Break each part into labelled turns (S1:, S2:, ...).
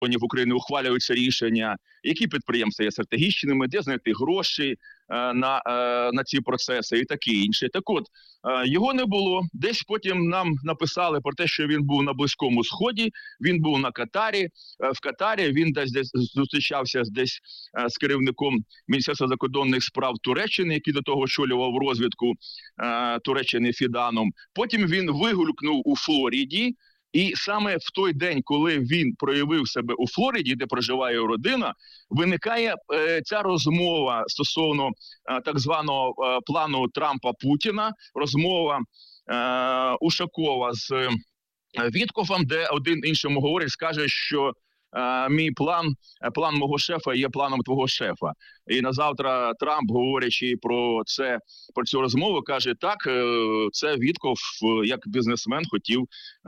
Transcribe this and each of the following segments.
S1: України ухвалюються рішення, які підприємства є стратегічними, де знайти гроші на ці процеси і таке інше. Так от, його не було. Десь потім нам написали про те, що він був на Близькому Сході, він був на Катарі. В Катарі він десь зустрічався з керівником Міністерства закордонних справ Туреччини, який до того очолював розвідку Туреччини Фіданом. Потім він вигулькнув у Флориді. І саме в той день, коли він проявив себе у Флориді, де проживає його родина, виникає ця розмова стосовно так званого плану Трампа-Путіна, розмова Ушакова з Віткофом, де один іншому говорить, скаже, що мій план мого шефа є планом твого шефа. І на завтра Трамп, говорячи про цю розмову, каже, так, це Вітков як бізнесмен хотів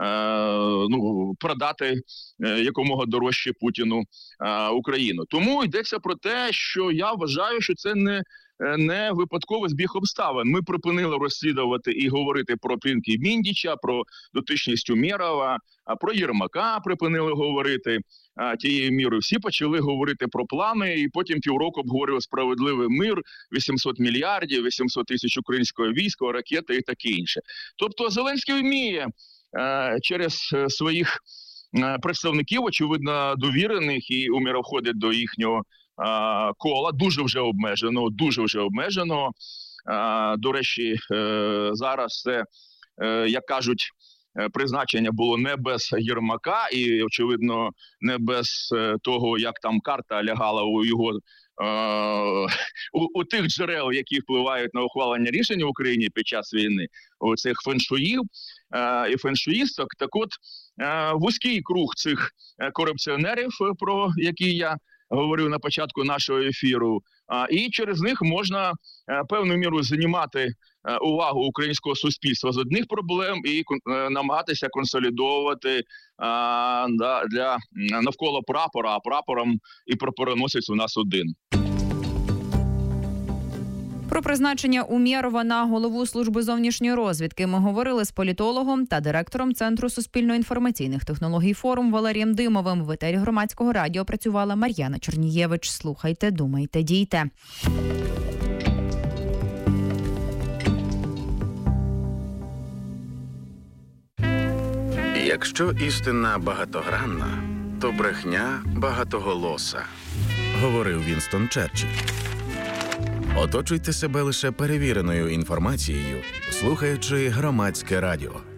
S1: продати якомога дорожче Путіну Україну. Тому йдеться про те, що я вважаю, що це не випадковий збіг обставин. Ми припинили розслідувати і говорити про плінки Міндіча, про дотичність Умєрова, про Єрмака припинили говорити тією мірою. Всі почали говорити про плани, і потім півроку обговорювали справедливий мир, 800 мільярдів, 800 тисяч українського війська, ракети і таке інше. Тобто Зеленський вміє через своїх представників, очевидно, довірених, і Умєров входить до їхнього кола, дуже вже обмеженого. До речі, зараз це, як кажуть, призначення було не без Єрмака і, очевидно, не без того, як там карта лягала у його у тих джерел, які впливають на ухвалення рішень в Україні під час війни, у цих феншуїв і феншуїсток. Так от, вузький круг цих корупціонерів, про які я говорив на початку нашого ефіру, і через них можна певною мірою знімати увагу українського суспільства з одних проблем і намагатися консолідовувати навколо прапора, а прапором і прапороносець у нас один.
S2: Про призначення Умєрова на голову служби зовнішньої розвідки ми говорили з політологом та директором Центру суспільно-інформаційних технологій «Форум» Валерієм Димовим. В етері Громадського радіо працювала Мар'яна Чернієвич. Слухайте, думайте, дійте.
S3: Якщо істина багатогранна, то брехня багатоголоса, говорив Вінстон Черчилль. Оточуйте себе лише перевіреною інформацією, слухаючи Громадське радіо.